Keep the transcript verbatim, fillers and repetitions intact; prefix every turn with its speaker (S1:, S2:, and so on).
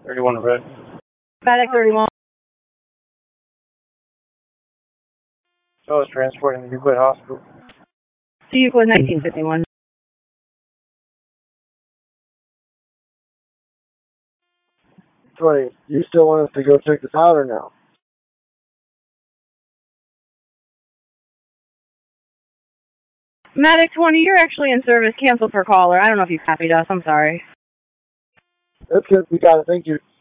S1: thirty-one red.
S2: Medic thirty-one.
S1: So I was transporting to Euclid Hospital.
S2: To Euclid nineteen fifty-one.
S1: twenty, you still want us to go check this out or no?
S2: Medic twenty, you're actually in service. Cancel for caller. I don't know if you copied us. I'm sorry.
S1: That's good. We got it. Thank you.